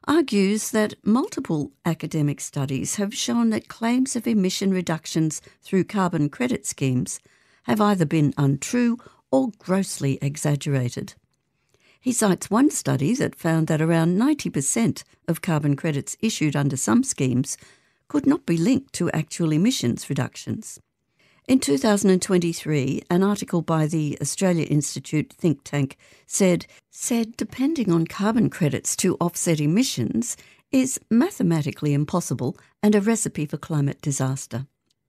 argues that multiple academic studies have shown that claims of emission reductions through carbon credit schemes have either been untrue or grossly exaggerated. He cites one study that found that around 90% of carbon credits issued under some schemes could not be linked to actual emissions reductions. In 2023, an article by the Australia Institute think tank said depending on carbon credits to offset emissions is mathematically impossible and a recipe for climate disaster.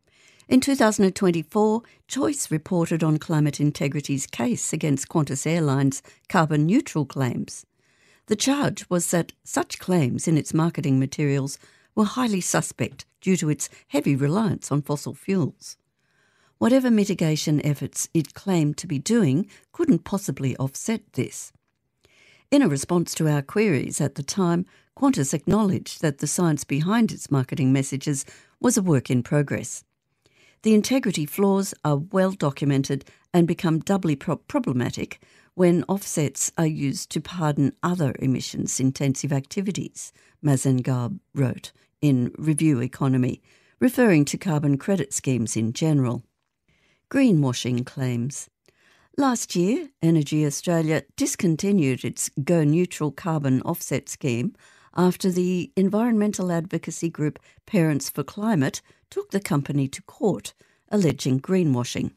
In 2024, Choice reported on Climate Integrity's case against Qantas Airlines' carbon-neutral claims. The charge was that such claims in its marketing materials were highly suspect due to its heavy reliance on fossil fuels. Whatever mitigation efforts it claimed to be doing couldn't possibly offset this. In a response to our queries at the time, Qantas acknowledged that the science behind its marketing messages was a work in progress. The integrity flaws are well documented and become doubly problematic when offsets are used to pardon other emissions-intensive activities, Mazen Garb wrote in Review Economy, referring to carbon credit schemes in general. Greenwashing claims. Last year, Energy Australia discontinued its Go Neutral carbon offset scheme after the environmental advocacy group Parents for Climate took the company to court, alleging greenwashing.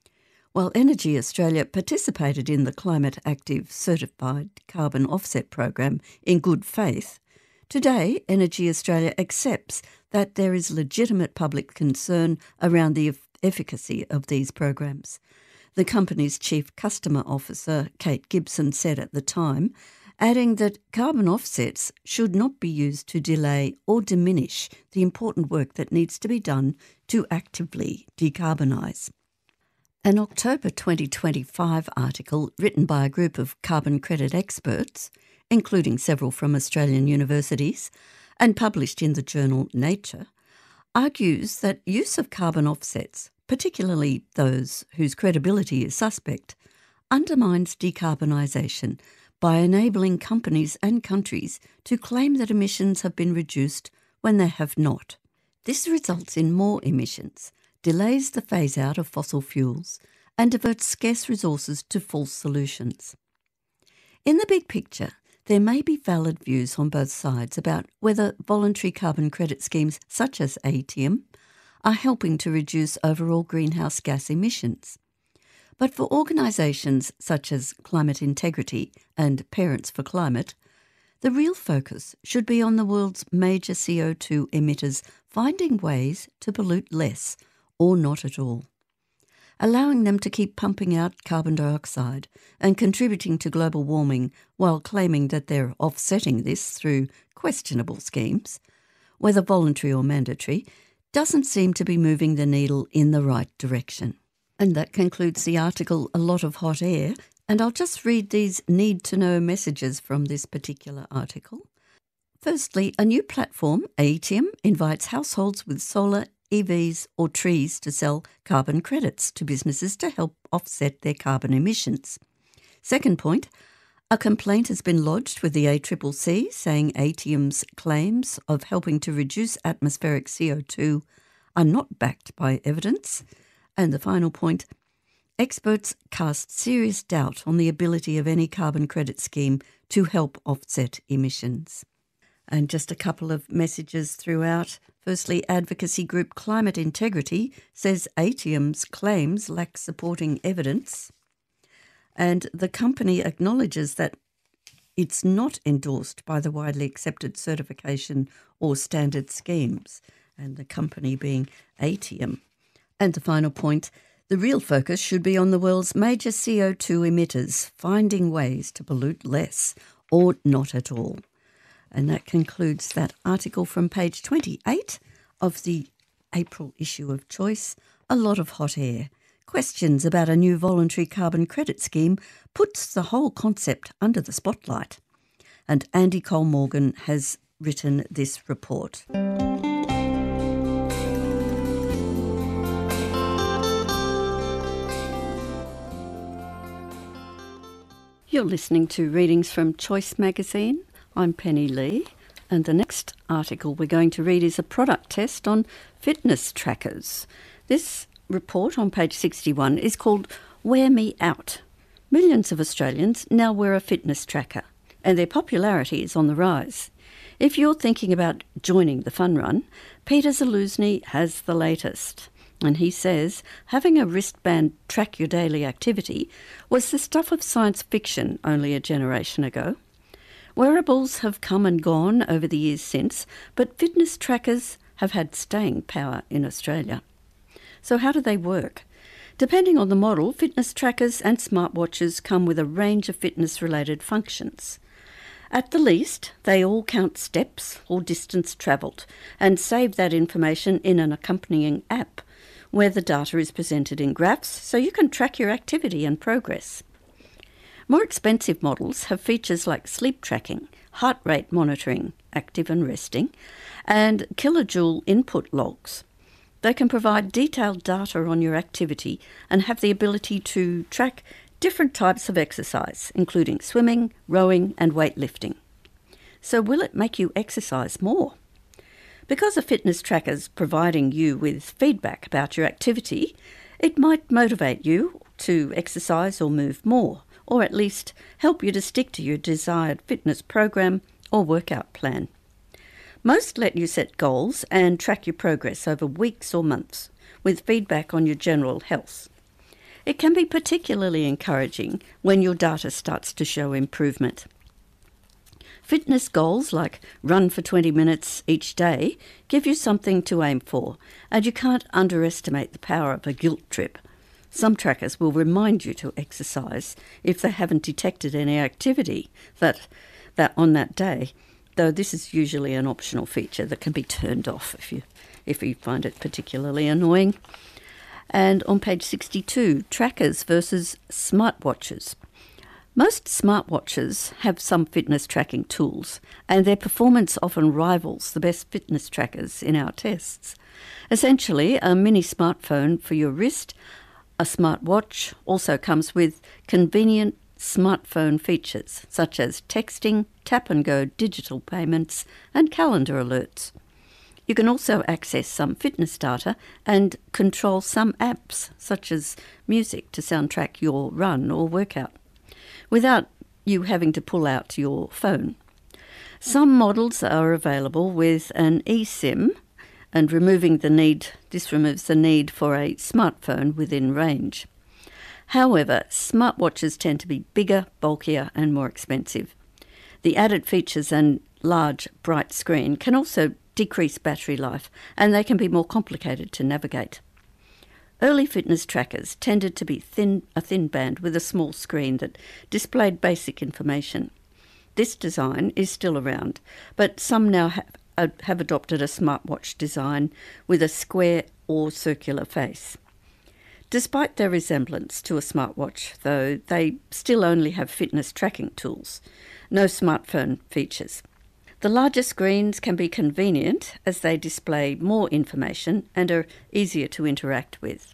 While Energy Australia participated in the Climate Active Certified Carbon Offset Program in good faith, today Energy Australia accepts that there is legitimate public concern around the efficacy of these programs. The company's Chief Customer Officer, Kate Gibson, said at the time, adding that carbon offsets should not be used to delay or diminish the important work that needs to be done to actively decarbonise. An October 2025 article written by a group of carbon credit experts, including several from Australian universities, and published in the journal Nature, argues that use of carbon offsets, particularly those whose credibility is suspect, undermines decarbonisation by enabling companies and countries to claim that emissions have been reduced when they have not. This results in more emissions, delays the phase-out of fossil fuels, and diverts scarce resources to false solutions. In the big picture, there may be valid views on both sides about whether voluntary carbon credit schemes such as ATM are helping to reduce overall greenhouse gas emissions. But for organisations such as Climate Integrity and Parents for Climate, the real focus should be on the world's major CO2 emitters finding ways to pollute less or not at all, allowing them to keep pumping out carbon dioxide and contributing to global warming while claiming that they're offsetting this through questionable schemes, whether voluntary or mandatory, doesn't seem to be moving the needle in the right direction. And that concludes the article, A Lot of Hot Air, and I'll just read these need-to-know messages from this particular article. Firstly, a new platform, ATM, invites households with solar, EVs or trees to sell carbon credits to businesses to help offset their carbon emissions. Second point, a complaint has been lodged with the ACCC saying ATM's claims of helping to reduce atmospheric CO2 are not backed by evidence. And the final point, experts cast serious doubt on the ability of any carbon credit scheme to help offset emissions. And just a couple of messages throughout. Firstly, advocacy group Climate Integrity says ATM's claims lack supporting evidence. And the company acknowledges that it's not endorsed by the widely accepted certification or standard schemes, and the company being ATM. And the final point, the real focus should be on the world's major CO2 emitters finding ways to pollute less or not at all. And that concludes that article from page 28 of the April issue of Choice, A Lot of Hot Air. Questions about a new voluntary carbon credit scheme puts the whole concept under the spotlight. And Andy Cole-Morgan has written this report. You're listening to readings from Choice magazine. I'm Penny Lee. And the next article we're going to read is a product test on fitness trackers. This report on page 61 is called Wear Me Out. Millions of Australians now wear a fitness tracker, and their popularity is on the rise. If you're thinking about joining the fun run, Peter Zaluzny has the latest. And he says having a wristband track your daily activity was the stuff of science fiction only a generation ago. Wearables have come and gone over the years since, but fitness trackers have had staying power in Australia. So how do they work? Depending on the model, fitness trackers and smartwatches come with a range of fitness-related functions. At the least, they all count steps or distance travelled and save that information in an accompanying app where the data is presented in graphs so you can track your activity and progress. More expensive models have features like sleep tracking, heart rate monitoring, active and resting, and kilojoule input logs. They can provide detailed data on your activity and have the ability to track different types of exercise, including swimming, rowing, and weightlifting. So will it make you exercise more? Because a fitness tracker's providing you with feedback about your activity, it might motivate you to exercise or move more, or at least help you to stick to your desired fitness program or workout plan. Most let you set goals and track your progress over weeks or months, with feedback on your general health. It can be particularly encouraging when your data starts to show improvement. Fitness goals like run for 20 minutes each day give you something to aim for, and you can't underestimate the power of a guilt trip. Some trackers will remind you to exercise if they haven't detected any activity that on that day, though this is usually an optional feature that can be turned off if you find it particularly annoying. And on page 62, trackers versus smartwatches. Most smartwatches have some fitness tracking tools, and their performance often rivals the best fitness trackers in our tests. Essentially, a mini smartphone for your wrist, a smartwatch also comes with convenient smartphone features such as texting, tap-and-go digital payments, and calendar alerts. You can also access some fitness data and control some apps, such as music, to soundtrack your run or workout, without you having to pull out your phone. Some models are available with an eSIM, and this removes the need for a smartphone within range. However, smartwatches tend to be bigger, bulkier, and more expensive. The added features and large, bright screen can also decrease battery life, and they can be more complicated to navigate. Early fitness trackers tended to be a thin band with a small screen that displayed basic information. This design is still around, but some now have adopted a smartwatch design with a square or circular face. Despite their resemblance to a smartwatch, though, they still only have fitness tracking tools, no smartphone features. The larger screens can be convenient as they display more information and are easier to interact with.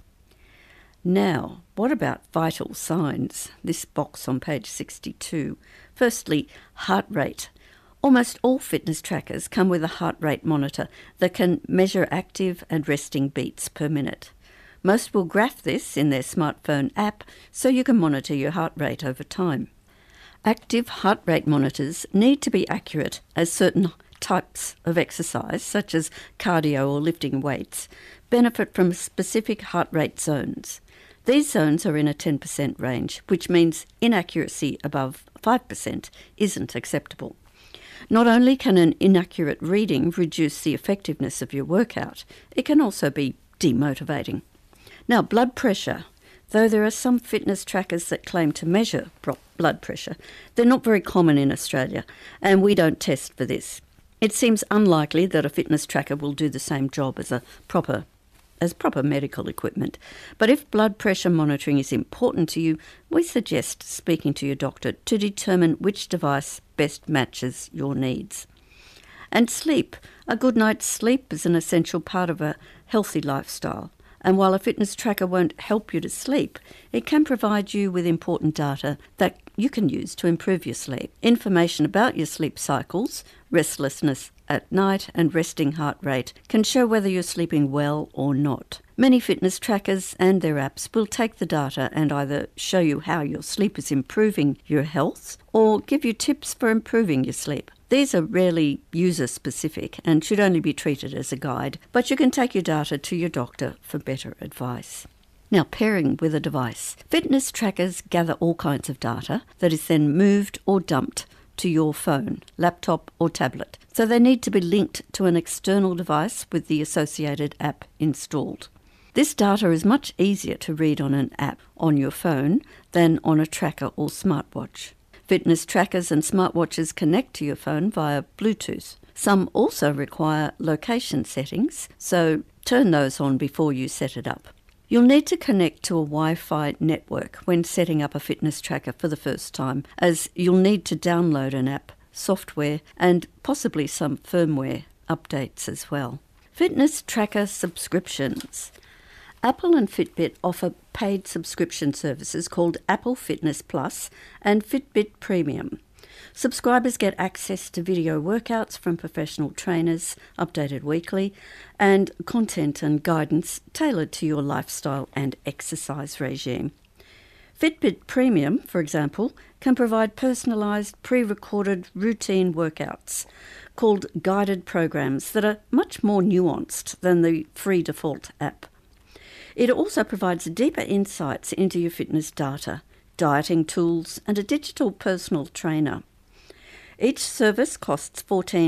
Now, what about vital signs? This box on page 62. Firstly, heart rate. Almost all fitness trackers come with a heart rate monitor that can measure active and resting beats per minute. Most will graph this in their smartphone app so you can monitor your heart rate over time. Active heart rate monitors need to be accurate, as certain types of exercise, such as cardio or lifting weights, benefit from specific heart rate zones. These zones are in a 10% range, which means inaccuracy above 5% isn't acceptable. Not only can an inaccurate reading reduce the effectiveness of your workout, it can also be demotivating. Now, blood pressure. Though there are some fitness trackers that claim to measure blood pressure, they're not very common in Australia, and we don't test for this. It seems unlikely that a fitness tracker will do the same job as proper medical equipment. But if blood pressure monitoring is important to you, we suggest speaking to your doctor to determine which device best matches your needs. And sleep. A good night's sleep is an essential part of a healthy lifestyle. And while a fitness tracker won't help you to sleep, it can provide you with important data that you can use to improve your sleep. Information about your sleep cycles, restlessness at night and resting heart rate can show whether you're sleeping well or not. Many fitness trackers and their apps will take the data and either show you how your sleep is improving your health or give you tips for improving your sleep. These are rarely user-specific and should only be treated as a guide, but you can take your data to your doctor for better advice. Now, pairing with a device. Fitness trackers gather all kinds of data that is then moved or dumped to your phone, laptop or tablet. So they need to be linked to an external device with the associated app installed. This data is much easier to read on an app on your phone than on a tracker or smartwatch. Fitness trackers and smartwatches connect to your phone via Bluetooth. Some also require location settings, so turn those on before you set it up. You'll need to connect to a Wi-Fi network when setting up a fitness tracker for the first time, as you'll need to download an app, software, and possibly some firmware updates as well. Fitness tracker subscriptions. Apple and Fitbit offer paid subscription services called Apple Fitness Plus and Fitbit Premium. Subscribers get access to video workouts from professional trainers, updated weekly, and content and guidance tailored to your lifestyle and exercise regime. Fitbit Premium, for example, can provide personalised, pre-recorded routine workouts called guided programs that are much more nuanced than the free default app. It also provides deeper insights into your fitness data, dieting tools, and a digital personal trainer. Each service costs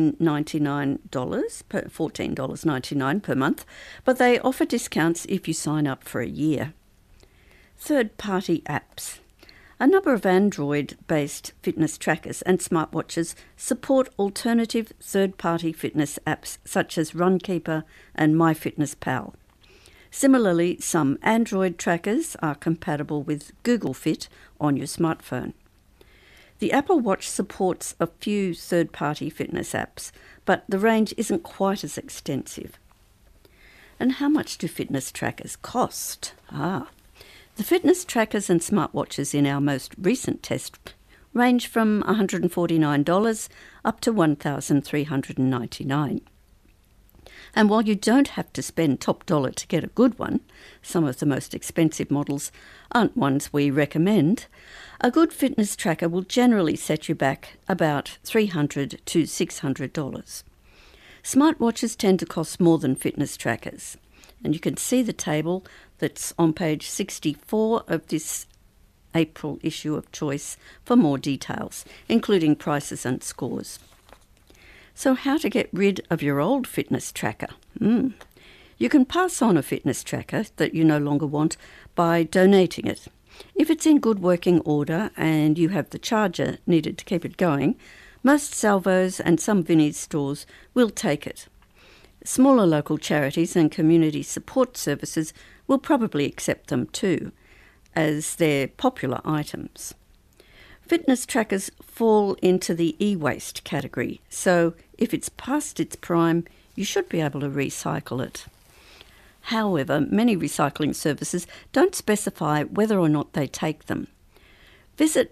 $14.99 per month, but they offer discounts if you sign up for a year. Third-party apps. A number of Android-based fitness trackers and smartwatches support alternative third-party fitness apps such as Runkeeper and MyFitnessPal. Similarly, some Android trackers are compatible with Google Fit on your smartphone. The Apple Watch supports a few third-party fitness apps, but the range isn't quite as extensive. And how much do fitness trackers cost? The fitness trackers and smartwatches in our most recent test range from $149 up to $1,399. And while you don't have to spend top dollar to get a good one, some of the most expensive models aren't ones we recommend, a good fitness tracker will generally set you back about $300 to $600. Smartwatches tend to cost more than fitness trackers, and you can see the table that's on page 64 of this April issue of Choice for more details, including prices and scores. So how to get rid of your old fitness tracker? You can pass on a fitness tracker that you no longer want by donating it. If it's in good working order and you have the charger needed to keep it going, most Salvos and some Vinnie's stores will take it. Smaller local charities and community support services will probably accept them too, as they're popular items. Fitness trackers fall into the e-waste category, so if it's past its prime, you should be able to recycle it. However, many recycling services don't specify whether or not they take them. Visit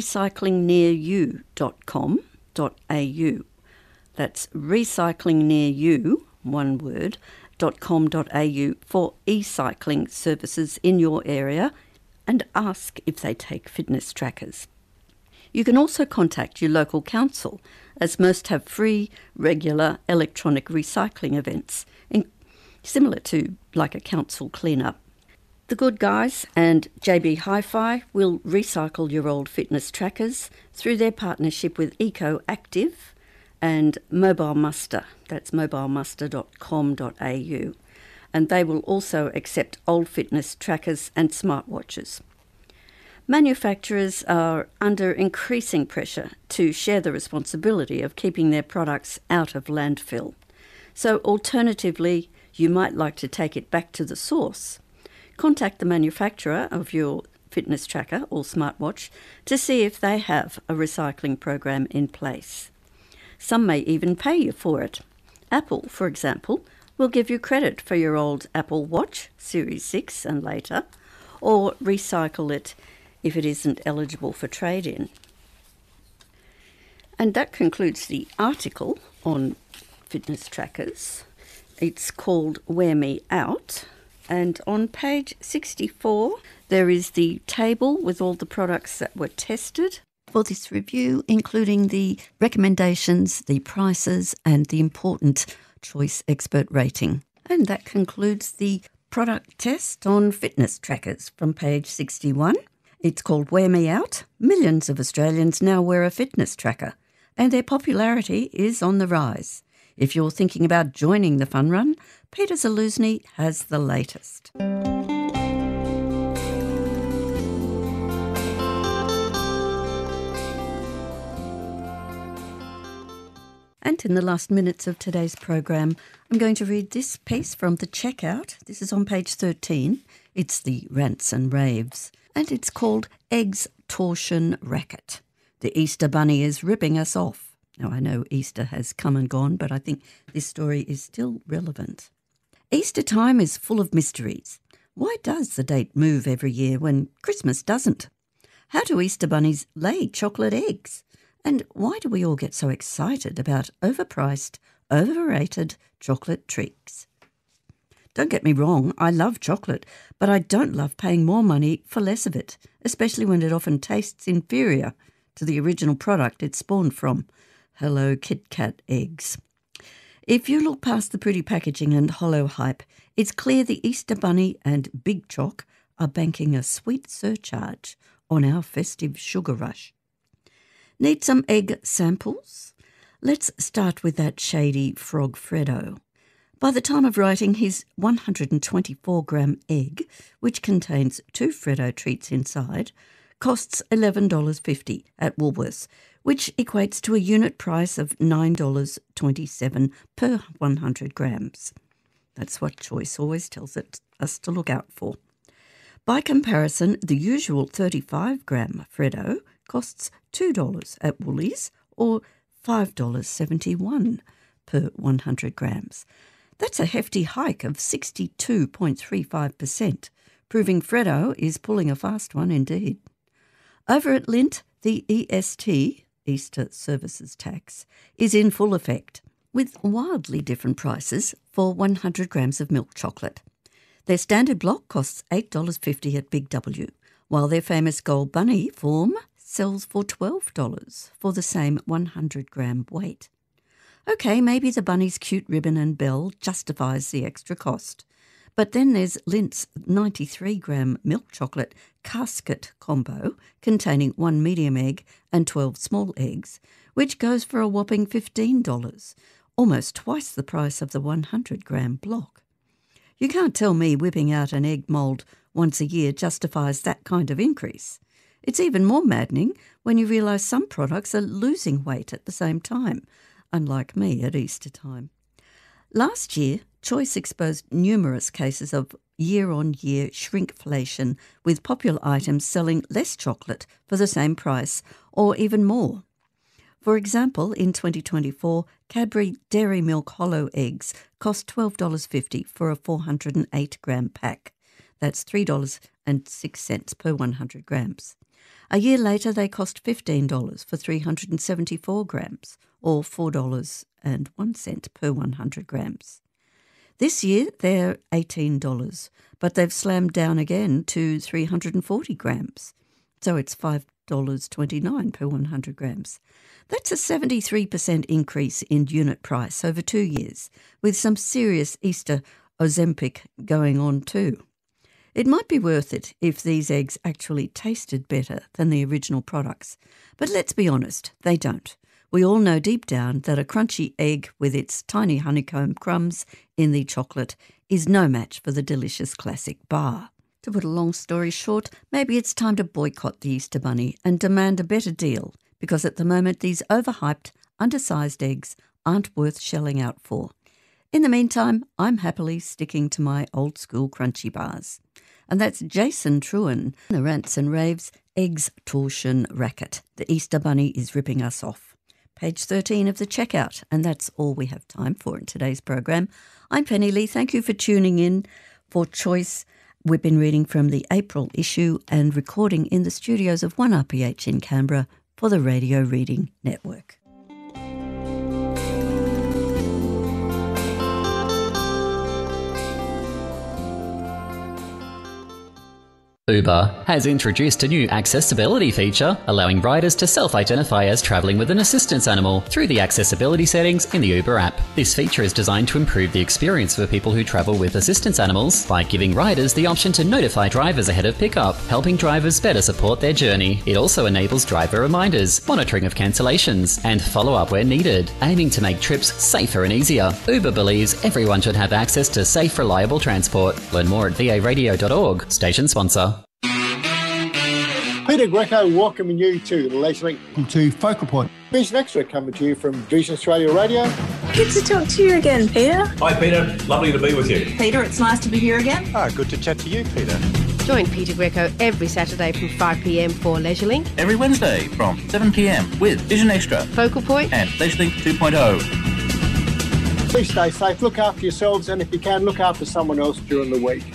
recyclingnearyou.com.au. That's recyclingnearyou, one word, .com.au for e-cycling services in your area and ask if they take fitness trackers. You can also contact your local council, as most have free, regular electronic recycling events, similar to like a council clean-up. The Good Guys and JB Hi-Fi will recycle your old fitness trackers through their partnership with EcoActive and Mobile Muster. That's mobilemuster.com.au. And they will also accept old fitness trackers and smartwatches. Manufacturers are under increasing pressure to share the responsibility of keeping their products out of landfill. So alternatively, you might like to take it back to the source. Contact the manufacturer of your fitness tracker or smartwatch to see if they have a recycling program in place. Some may even pay you for it. Apple, for example, We'll give you credit for your old Apple Watch, Series 6 and later, or recycle it if it isn't eligible for trade-in. And that concludes the article on fitness trackers. It's called Wear Me Out. And on page 64, there is the table with all the products that were tested for this review, including the recommendations, the prices, and the important Choice Expert rating. And that concludes the product test on fitness trackers from page 61. It's called Wear Me Out. Millions of Australians now wear a fitness tracker, and their popularity is on the rise. If you're thinking about joining the fun run, Peter Zaluzny has the latest. And in the last minutes of today's program, I'm going to read this piece from the Checkout. This is on page 13. It's the Rants and Raves, and it's called Eggs Torsion Racket. The Easter Bunny is ripping us off. Now, I know Easter has come and gone, but I think this story is still relevant. Easter time is full of mysteries. Why does the date move every year when Christmas doesn't? How do Easter bunnies lay chocolate eggs? And why do we all get so excited about overpriced, overrated chocolate treats? Don't get me wrong, I love chocolate, but I don't love paying more money for less of it, especially when it often tastes inferior to the original product it spawned from. Hello, Kit Kat eggs. If you look past the pretty packaging and hollow hype, it's clear the Easter Bunny and Big Choc are banking a sweet surcharge on our festive sugar rush. Need some egg samples? Let's start with that shady Frog Freddo. By the time of writing, his 124-gram egg, which contains 2 Freddo treats inside, costs $11.50 at Woolworths, which equates to a unit price of $9.27 per 100 grams. That's what Choice always tells us to look out for. By comparison, the usual 35-gram Freddo costs $2 at Woolies or $5.71 per 100 grams. That's a hefty hike of 62.35%, proving Freddo is pulling a fast one indeed. Over at Lindt, the EST, Easter Services Tax, is in full effect, with wildly different prices for 100 grams of milk chocolate. Their standard block costs $8.50 at Big W, while their famous Gold Bunny form sells for $12 for the same 100-gram weight. OK, maybe the bunny's cute ribbon and bell justifies the extra cost. But then there's Lindt's 93-gram milk chocolate casket combo containing 1 medium egg and 12 small eggs, which goes for a whopping $15, almost twice the price of the 100-gram block. You can't tell me whipping out an egg mould once a year justifies that kind of increase. It's even more maddening when you realise some products are losing weight at the same time, unlike me at Easter time. Last year, Choice exposed numerous cases of year-on-year shrinkflation, with popular items selling less chocolate for the same price or even more. For example, in 2024, Cadbury Dairy Milk Hollow Eggs cost $12.50 for a 408-gram pack. That's $3.06 per 100 grams. A year later, they cost $15 for 374 grams, or $4.01 per 100 grams. This year, they're $18, but they've slammed down again to 340 grams, so it's $5.29 per 100 grams. That's a 73% increase in unit price over 2 years, with some serious Easter Ozempic going on too. It might be worth it if these eggs actually tasted better than the original products, but let's be honest, they don't. We all know deep down that a crunchy egg with its tiny honeycomb crumbs in the chocolate is no match for the delicious classic bar. To put a long story short, maybe it's time to boycott the Easter Bunny and demand a better deal, because at the moment these overhyped, undersized eggs aren't worth shelling out for. In the meantime, I'm happily sticking to my old school crunchy bars. And that's Jason Truen, the Rants and Raves Eggs Torsion Racket. The Easter Bunny is ripping us off. page 13 of the checkout. And that's all we have time for in today's program. I'm Penny Lee. Thank you for tuning in for Choice. We've been reading from the April issue and recording in the studios of 1RPH in Canberra for the Radio Reading Network. Uber has introduced a new accessibility feature, allowing riders to self-identify as travelling with an assistance animal through the accessibility settings in the Uber app. This feature is designed to improve the experience for people who travel with assistance animals by giving riders the option to notify drivers ahead of pickup, helping drivers better support their journey. It also enables driver reminders, monitoring of cancellations, and follow-up where needed, aiming to make trips safer and easier. Uber believes everyone should have access to safe, reliable transport. Learn more at varadio.org. Station sponsor. Peter Greco welcoming you to LeisurLink. To Focal Point. Vision Extra coming to you from Vision Australia Radio. Good to talk to you again, Peter. Hi, Peter. Lovely to be with you. Peter, it's nice to be here again. Good to chat to you, Peter. Join Peter Greco every Saturday from 5 p.m. for LeisurLink. Every Wednesday from 7 p.m. with Vision Extra, Focal Point and LeisurLink 2.0. Please stay safe, look after yourselves, and if you can, look after someone else during the week.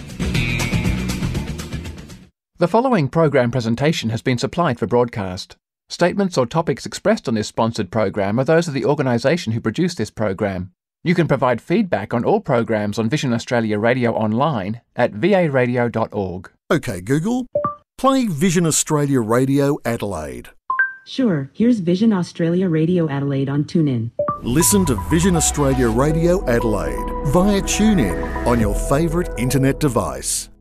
The following program presentation has been supplied for broadcast. Statements or topics expressed on this sponsored program are those of the organisation who produced this program. You can provide feedback on all programs on Vision Australia Radio online at varadio.org. OK, Google, play Vision Australia Radio Adelaide. Sure, here's Vision Australia Radio Adelaide on TuneIn. Listen to Vision Australia Radio Adelaide via TuneIn on your favourite internet device.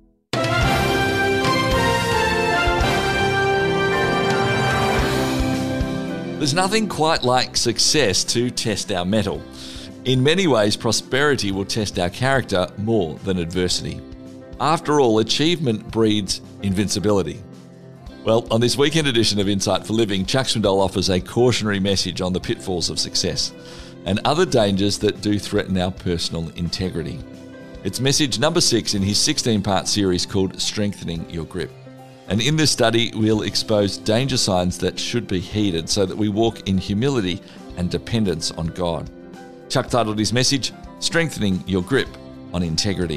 There's nothing quite like success to test our mettle. In many ways, prosperity will test our character more than adversity. After all, achievement breeds invincibility. Well, on this weekend edition of Insight for Living, Chuck Swindoll offers a cautionary message on the pitfalls of success and other dangers that do threaten our personal integrity. It's message number 6 in his 16-part series called Strengthening Your Grip. And in this study, we'll expose danger signs that should be heeded so that we walk in humility and dependence on God. Chuck titled his message, Strengthening Your Grip on Integrity.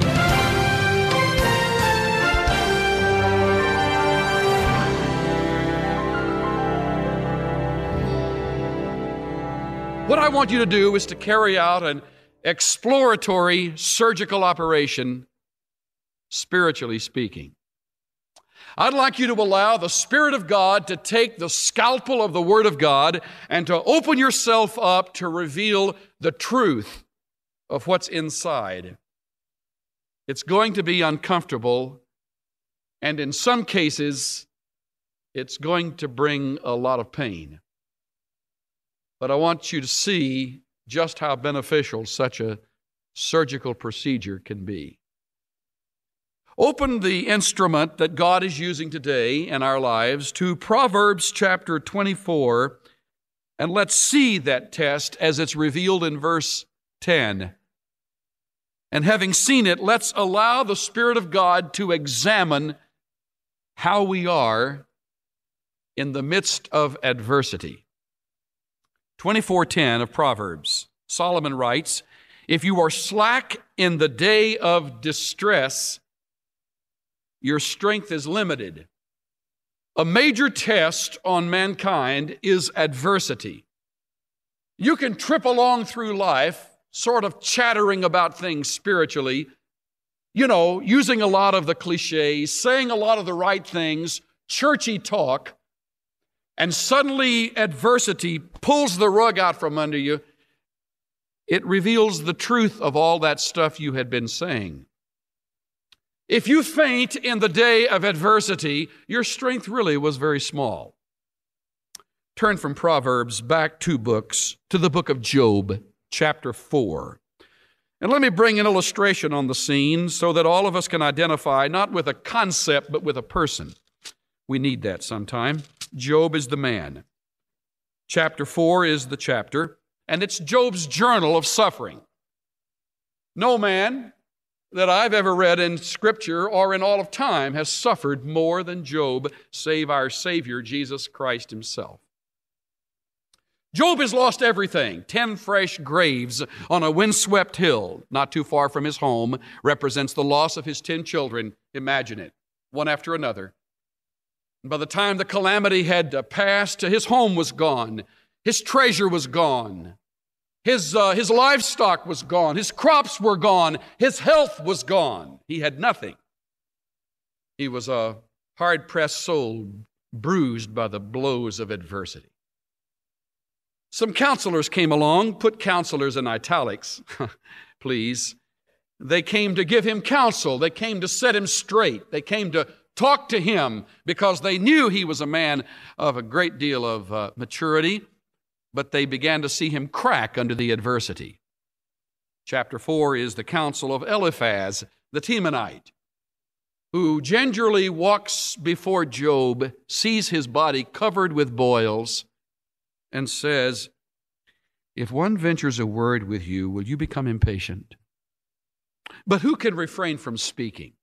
What I want you to do is to carry out an exploratory surgical operation, spiritually speaking. I'd like you to allow the Spirit of God to take the scalpel of the Word of God and to open yourself up to reveal the truth of what's inside. It's going to be uncomfortable, and in some cases, it's going to bring a lot of pain. But I want you to see just how beneficial such a surgical procedure can be. Open the instrument that God is using today in our lives to Proverbs chapter 24, and let's see that test as it's revealed in verse 10. And having seen it, let's allow the Spirit of God to examine how we are in the midst of adversity. 24:10 of Proverbs, Solomon writes, "If you are slack in the day of distress, your strength is limited." A major test on mankind is adversity. You can trip along through life, sort of chattering about things spiritually, using a lot of the cliches, saying a lot of the right things, churchy talk, and suddenly adversity pulls the rug out from under you. It reveals the truth of all that stuff you had been saying. If you faint in the day of adversity, your strength really was very small. Turn from Proverbs back 2 books to the book of Job, chapter 4. And let me bring an illustration on the scene so that all of us can identify not with a concept, but with a person. We need that sometime. Job is the man. Chapter 4 is the chapter, and it's Job's journal of suffering. No man that I've ever read in Scripture or in all of time has suffered more than Job, save our Savior, Jesus Christ himself. Job has lost everything. 10 fresh graves on a windswept hill, not too far from his home, represents the loss of his 10 children. Imagine it, one after another. And by the time the calamity had passed, his home was gone. His treasure was gone. His livestock was gone. His crops were gone. His health was gone. He had nothing. He was a hard-pressed soul, bruised by the blows of adversity. Some counselors came along. Put counselors in italics, please. They came to give him counsel. They came to set him straight. They came to talk to him because they knew he was a man of a great deal of maturity, but they began to see him crack under the adversity. Chapter 4 is the counsel of Eliphaz, the Temanite, who gingerly walks before Job, sees his body covered with boils, and says, "If one ventures a word with you, will you become impatient? But who can refrain from speaking?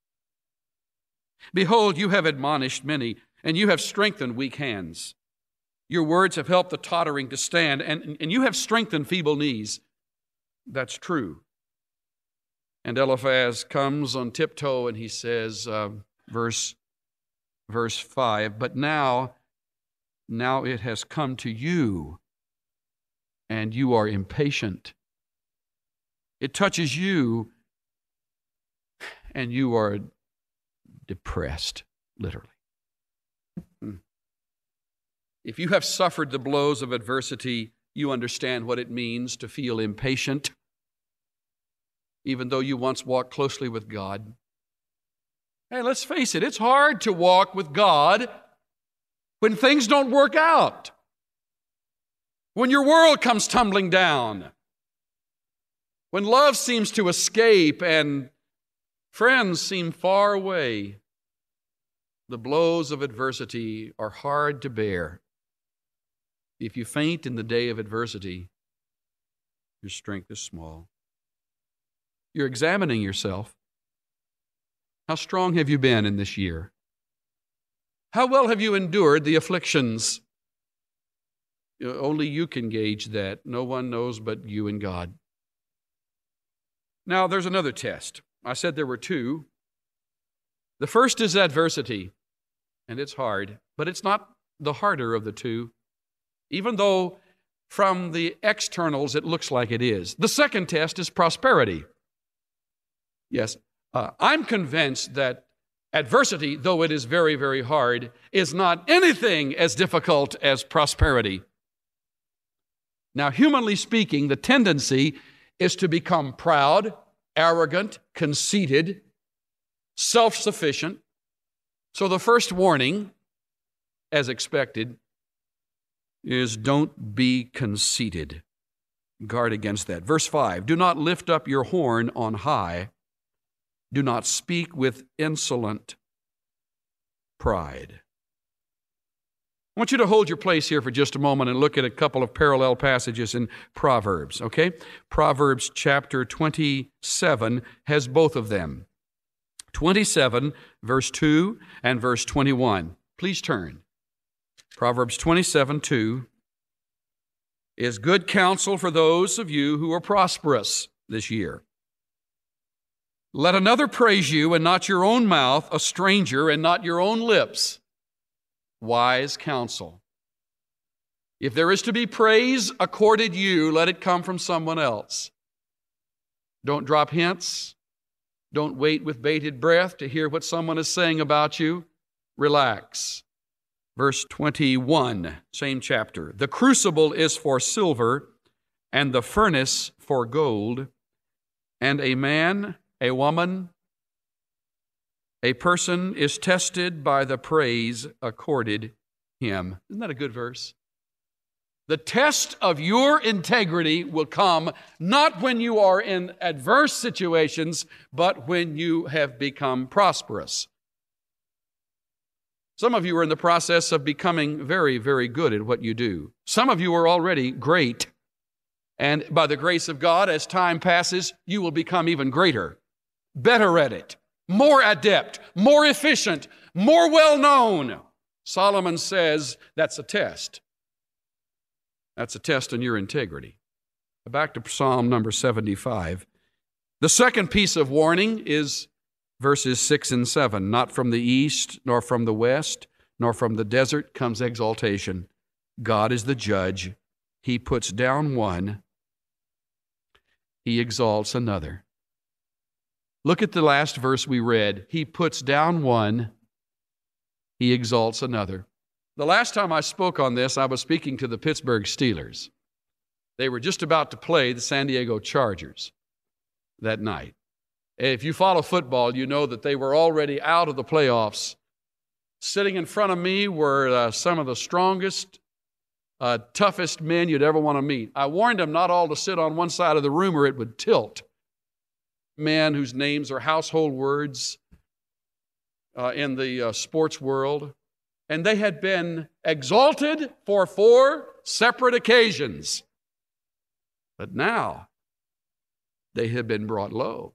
Behold, you have admonished many, and you have strengthened weak hands. Your words have helped the tottering to stand, and you have strengthened feeble knees." That's true. And Eliphaz comes on tiptoe and he says, verse 5, "But now it has come to you, and you are impatient. It touches you, and you are depressed," literally. If you have suffered the blows of adversity, you understand what it means to feel impatient, even though you once walked closely with God. Hey, let's face it, it's hard to walk with God when things don't work out, when your world comes tumbling down, when love seems to escape and friends seem far away. The blows of adversity are hard to bear. If you faint in the day of adversity, your strength is small. You're examining yourself. How strong have you been in this year? How well have you endured the afflictions? Only you can gauge that. No one knows but you and God. Now, there's another test. I said there were two. The first is adversity, and it's hard, but it's not the harder of the two, even though from the externals it looks like it is. The second test is prosperity. Yes, I'm convinced that adversity, though it is very, very hard, is not anything as difficult as prosperity. Now, humanly speaking, the tendency is to become proud, arrogant, conceited, self-sufficient. So the first warning, as expected, is don't be conceited. Guard against that. Verse 5, "Do not lift up your horn on high. Do not speak with insolent pride." I want you to hold your place here for just a moment and look at a couple of parallel passages in Proverbs, okay? Proverbs chapter 27 has both of them. 27, verse 2 and verse 21. Please turn. Proverbs 27:2 is good counsel for those of you who are prosperous this year. "Let another praise you and not your own mouth, a stranger and not your own lips." Wise counsel. If there is to be praise accorded you, let it come from someone else. Don't drop hints. Don't wait with bated breath to hear what someone is saying about you. Relax. Verse 21, same chapter. "The crucible is for silver, and the furnace for gold, and a man, a woman, a person is tested by the praise accorded him." Isn't that a good verse? The test of your integrity will come not when you are in adverse situations, but when you have become prosperous. Some of you are in the process of becoming very, very good at what you do. Some of you are already great. And by the grace of God, as time passes, you will become even greater, better at it, more adept, more efficient, more well-known. Solomon says that's a test. That's a test on your integrity. Back to Psalm number 75. The second piece of warning is verses 6 and 7. Not from the east, nor from the west, nor from the desert comes exaltation. God is the judge. He puts down one. He exalts another. Look at the last verse we read. He puts down one. He exalts another. The last time I spoke on this, I was speaking to the Pittsburgh Steelers. They were just about to play the San Diego Chargers that night. If you follow football, you know that they were already out of the playoffs. Sitting in front of me were some of the strongest, toughest men you'd ever want to meet. I warned them not all to sit on one side of the room or it would tilt. Men whose names are household words in the sports world. And they had been exalted for 4 separate occasions. But now, they have been brought low.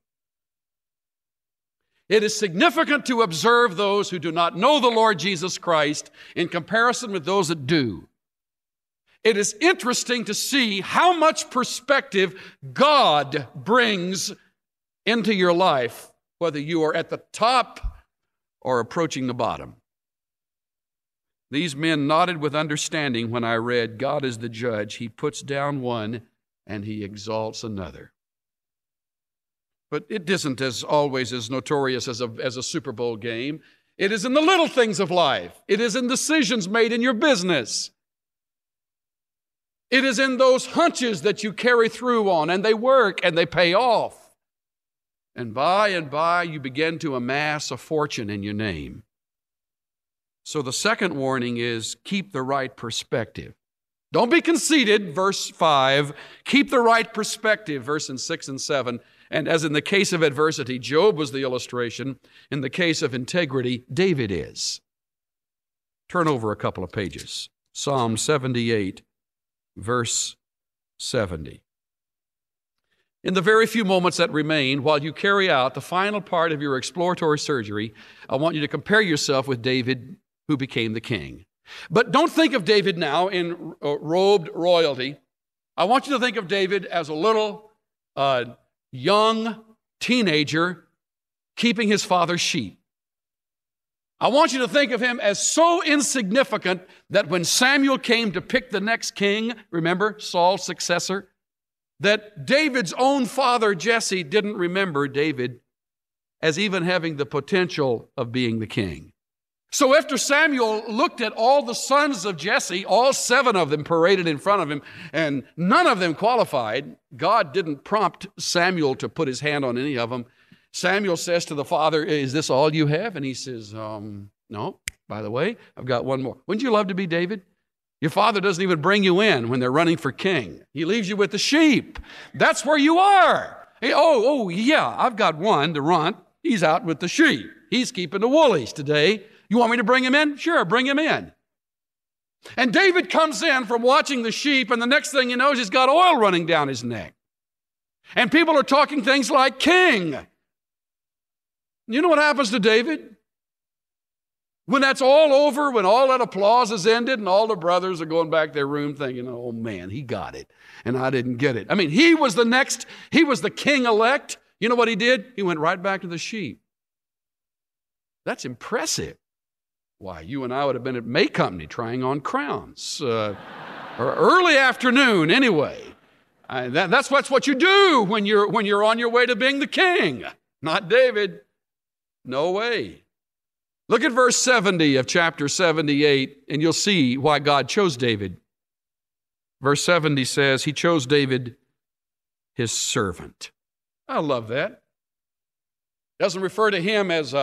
It is significant to observe those who do not know the Lord Jesus Christ in comparison with those that do. It is interesting to see how much perspective God brings into your life, whether you are at the top or approaching the bottom. These men nodded with understanding when I read, God is the judge. He puts down one and he exalts another. But it isn't as always as notorious as a Super Bowl game. It is in the little things of life. It is in decisions made in your business. It is in those hunches that you carry through on, and they work and they pay off. And by, you begin to amass a fortune in your name. So the second warning is keep the right perspective. Don't be conceited, verse 5. Keep the right perspective, verses 6 and 7. And as in the case of adversity, Job was the illustration. In the case of integrity, David is. Turn over a couple of pages. Psalm 78, verse 70. In the very few moments that remain, while you carry out the final part of your exploratory surgery, I want you to compare yourself with David, who became the king. But don't think of David now in robed royalty. I want you to think of David as a little young teenager keeping his father's sheep. I want you to think of him as so insignificant that when Samuel came to pick the next king, remember, Saul's successor, that David's own father, Jesse, didn't remember David as even having the potential of being the king. So after Samuel looked at all the sons of Jesse, all 7 of them paraded in front of him, and none of them qualified, God didn't prompt Samuel to put his hand on any of them. Samuel says to the father, is this all you have? And he says, no, by the way, I've got one more. Wouldn't you love to be David? Your father doesn't even bring you in when they're running for king. He leaves you with the sheep. That's where you are. Hey, oh, yeah, I've got one, the runt. He's out with the sheep. He's keeping the woolies today. You want me to bring him in? Sure, bring him in. And David comes in from watching the sheep, and the next thing he knows, he's got oil running down his neck. And people are talking things like king. You know what happens to David? When that's all over, when all that applause is ended, and all the brothers are going back to their room thinking, oh man, he got it, and I didn't get it. I mean, he was the king-elect. You know what he did? He went right back to the sheep. That's impressive. Why, you and I would have been at May Company trying on crowns. Or early afternoon, anyway. That's what you do when you're on your way to being the king. Not David. No way. Look at verse 70 of chapter 78, and you'll see why God chose David. Verse 70 says, he chose David, his servant. I love that. Doesn't refer to him as,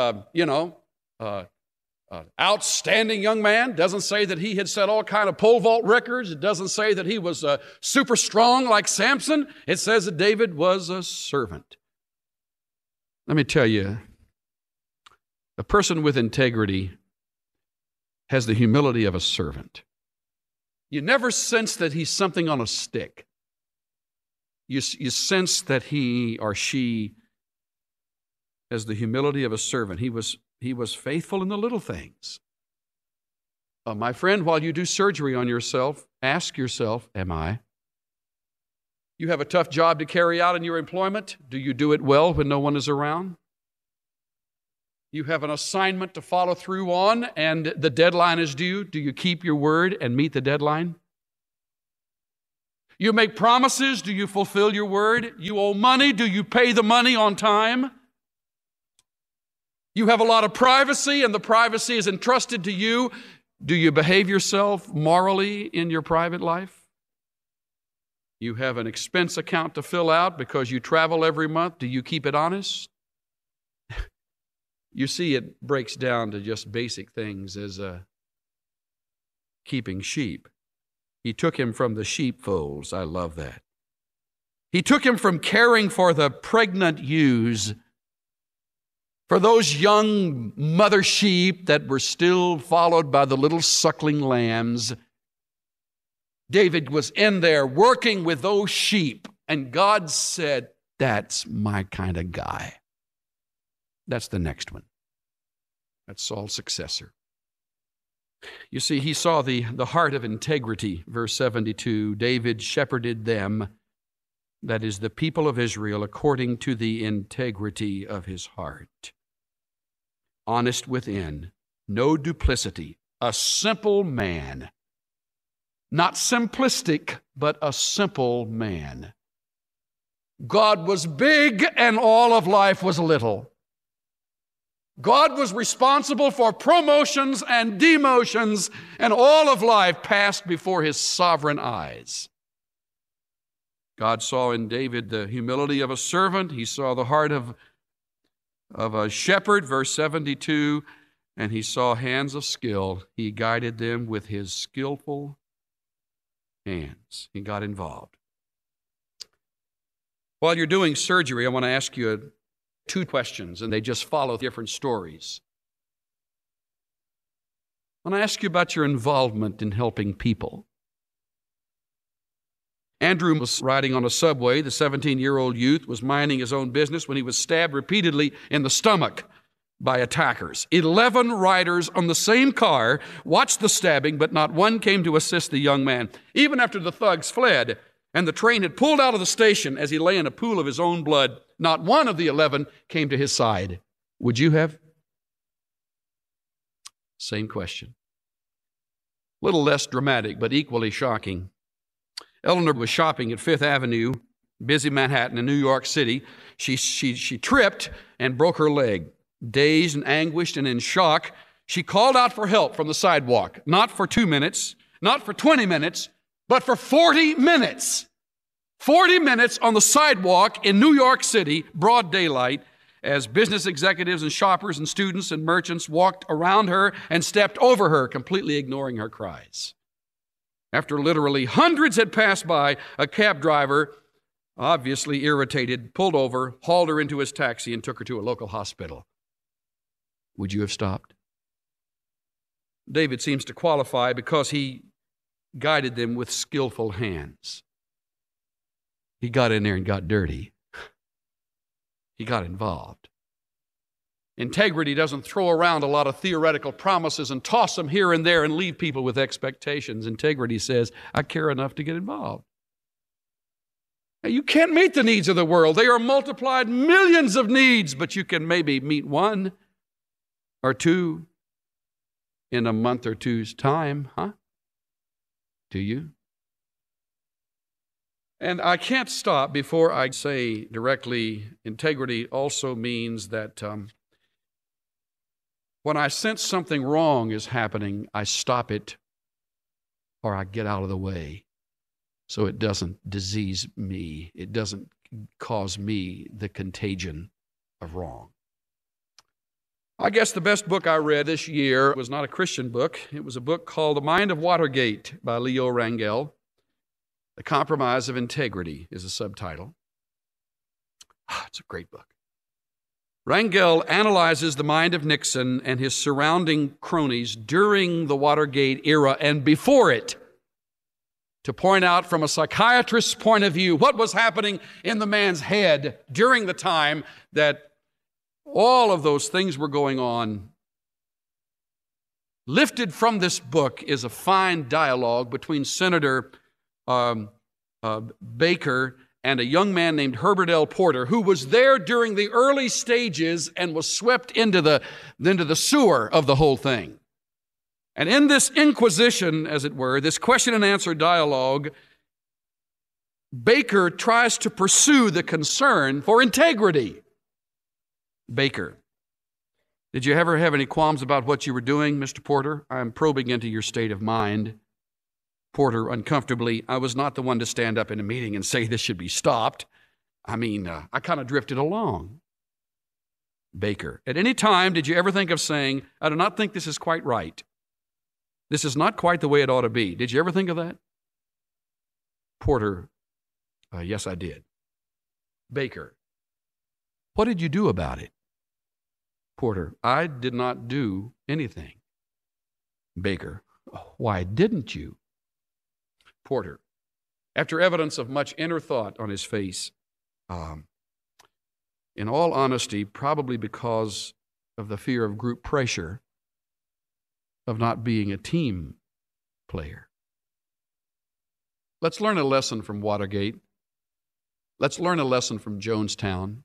outstanding young man. Doesn't say that he had set all kind of pole vault records. It doesn't say that he was super strong like Samson. It says that David was a servant. Let me tell you, a person with integrity has the humility of a servant. You never sense that he's something on a stick. You sense that he or she has the humility of a servant. He was faithful in the little things. My friend, while you do surgery on yourself, Ask yourself, am I? You have a tough job to carry out in your employment. Do you do it well when no one is around? You have an assignment to follow through on and the deadline is due. Do you keep your word and meet the deadline? You make promises. Do you fulfill your word? You owe money. Do you pay the money on time? You have a lot of privacy and the privacy is entrusted to you. Do you behave yourself morally in your private life? You have an expense account to fill out because you travel every month. Do you keep it honest? You see, it breaks down to just basic things as keeping sheep. He took him from the sheepfolds. I love that. He took him from caring for the pregnant ewes, for those young mother sheep that were still followed by the little suckling lambs. David was in there working with those sheep, and God said, that's my kind of guy. That's the next one. That's Saul's successor. You see, he saw the heart of integrity, verse 72. David shepherded them, that is, the people of Israel, according to the integrity of his heart. Honest within, no duplicity, a simple man. Not simplistic, but a simple man. God was big and all of life was little. God was responsible for promotions and demotions, and all of life passed before his sovereign eyes. God saw in David the humility of a servant. He saw the heart of a shepherd, verse 72, and he saw hands of skill. He guided them with his skillful hands. He got involved. While you're doing surgery, I want to ask you two questions, and they just follow different stories. I want to ask you about your involvement in helping people. Andrew was riding on a subway. The 17-year-old youth was minding his own business when he was stabbed repeatedly in the stomach by attackers. 11 riders on the same car watched the stabbing, but not one came to assist the young man. Even after the thugs fled and the train had pulled out of the station as he lay in a pool of his own blood, not one of the 11 came to his side. Would you have? Same question. A little less dramatic, but equally shocking. Eleanor was shopping at Fifth Avenue, busy Manhattan in New York City. She tripped and broke her leg. Dazed and anguished and in shock, she called out for help from the sidewalk, not for 2 minutes, not for 20 minutes, but for 40 minutes. 40 minutes on the sidewalk in New York City, broad daylight, as business executives and shoppers and students and merchants walked around her and stepped over her, completely ignoring her cries. After literally hundreds had passed by, a cab driver, obviously irritated, pulled over, hauled her into his taxi, and took her to a local hospital. Would you have stopped? David seems to qualify because he guided them with skillful hands. He got in there and got dirty. He got involved. Integrity doesn't throw around a lot of theoretical promises and toss them here and there and leave people with expectations. Integrity says, I care enough to get involved. Now, you can't meet the needs of the world. They are multiplied millions of needs, but you can maybe meet one or two in a month or two's time, huh? Do you? And I can't stop before I say directly, integrity also means that when I sense something wrong is happening, I stop it or I get out of the way so it doesn't disease me. It doesn't cause me the contagion of wrong. I guess the best book I read this year was not a Christian book. It was a book called The Mind of Watergate by Leo Rangel. The Compromise of Integrity is a subtitle. It's a great book. Rangel analyzes the mind of Nixon and his surrounding cronies during the Watergate era and before it to point out from a psychiatrist's point of view what was happening in the man's head during the time that all of those things were going on. Lifted from this book is a fine dialogue between Senator Baker and a young man named Herbert L. Porter, who was there during the early stages and was swept into the sewer of the whole thing. And in this inquisition, as it were, this question and answer dialogue, Baker tries to pursue the concern for integrity. Baker: did you ever have any qualms about what you were doing, Mr. Porter? I'm probing into your state of mind. Porter, uncomfortably: I was not the one to stand up in a meeting and say this should be stopped. I kind of drifted along. Baker: at any time, did you ever think of saying, I do not think this is quite right. This is not quite the way it ought to be. Did you ever think of that? Porter: yes, I did. Baker: what did you do about it? Porter: I did not do anything. Baker: why didn't you? Porter, after evidence of much inner thought on his face, in all honesty, probably because of the fear of group pressure of not being a team player. Let's learn a lesson from Watergate. Let's learn a lesson from Jonestown.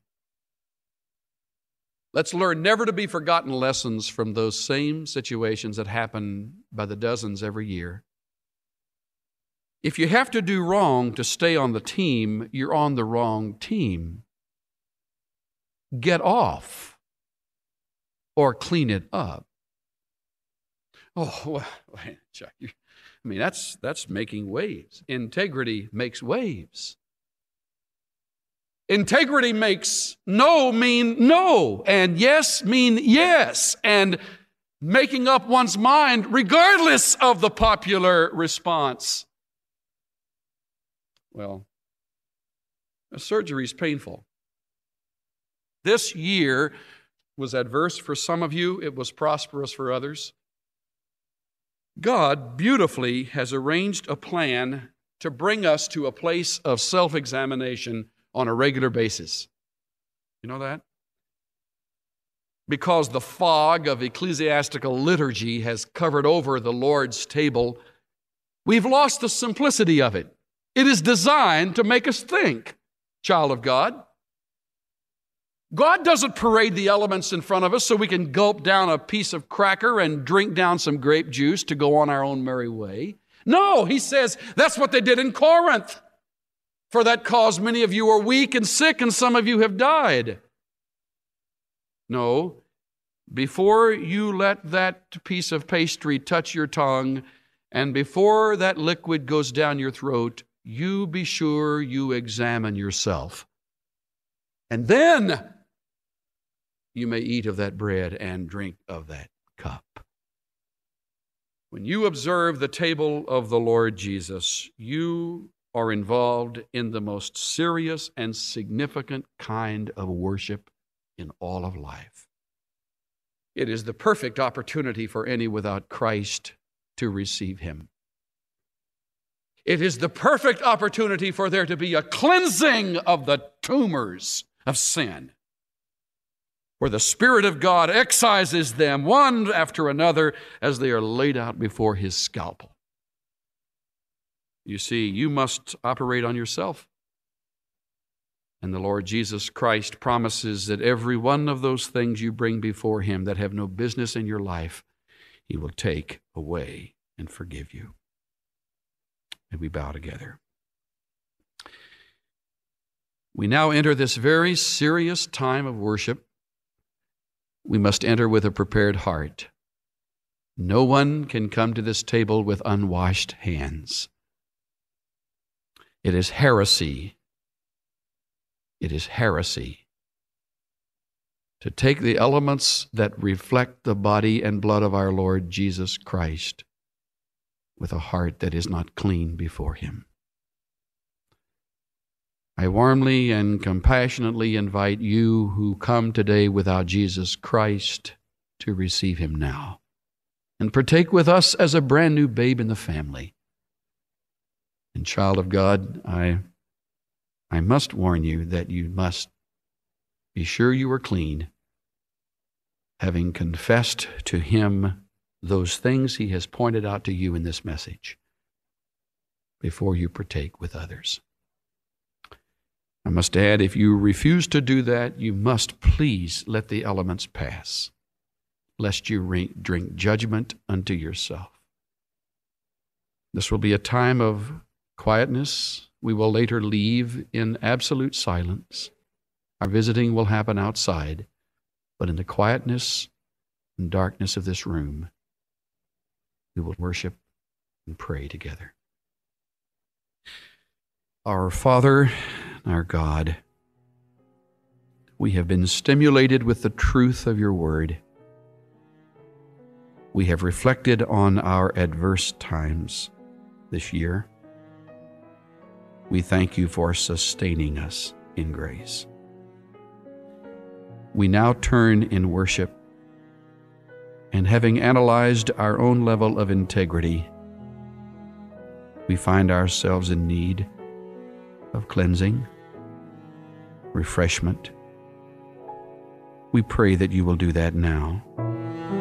Let's learn never to be forgotten lessons from those same situations that happen by the dozens every year. If you have to do wrong to stay on the team, you're on the wrong team. Get off or clean it up. Oh, well, Chuck, that's making waves. Integrity makes waves. Integrity makes no mean no, and yes mean yes, and making up one's mind regardless of the popular response. Well, a surgery is painful. This year was adverse for some of you. It was prosperous for others. God beautifully has arranged a plan to bring us to a place of self-examination on a regular basis. You know that? Because the fog of ecclesiastical liturgy has covered over the Lord's table, we've lost the simplicity of it. It is designed to make us think, child of God. God doesn't parade the elements in front of us so we can gulp down a piece of cracker and drink down some grape juice to go on our own merry way. No, he says that's what they did in Corinth. For that cause many of you are weak and sick, and some of you have died. No, before you let that piece of pastry touch your tongue, and before that liquid goes down your throat, you be sure you examine yourself. And then you may eat of that bread and drink of that cup. When you observe the table of the Lord Jesus, you are involved in the most serious and significant kind of worship in all of life. It is the perfect opportunity for any without Christ to receive Him. It is the perfect opportunity for there to be a cleansing of the tumors of sin, where the Spirit of God excises them one after another as they are laid out before His scalpel. You see, you must operate on yourself. And the Lord Jesus Christ promises that every one of those things you bring before Him that have no business in your life, He will take away and forgive you. And we bow together. We now enter this very serious time of worship. We must enter with a prepared heart. No one can come to this table with unwashed hands. It is heresy. It is heresy to take the elements that reflect the body and blood of our Lord Jesus Christ with a heart that is not clean before Him. I warmly and compassionately invite you who come today without Jesus Christ to receive Him now and partake with us as a brand new babe in the family. And child of God, I must warn you that you must be sure you are clean, having confessed to Him those things he has pointed out to you in this message before you partake with others. I must add, if you refuse to do that, you must please let the elements pass, lest you drink judgment unto yourself. This will be a time of quietness. We will later leave in absolute silence. Our visiting will happen outside, but in the quietness and darkness of this room, we will worship and pray together. Our Father, our God, we have been stimulated with the truth of your word. We have reflected on our adverse times this year. We thank you for sustaining us in grace. We now turn in worship, and having analyzed our own level of integrity, we find ourselves in need of cleansing, refreshment. We pray that you will do that now.